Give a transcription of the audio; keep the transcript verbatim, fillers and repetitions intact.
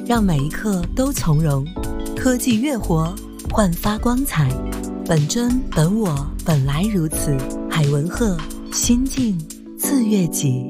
让每一刻都从容。科技乐活，焕发光彩。本真本我，本来如此。海文鹤，心静自悦己。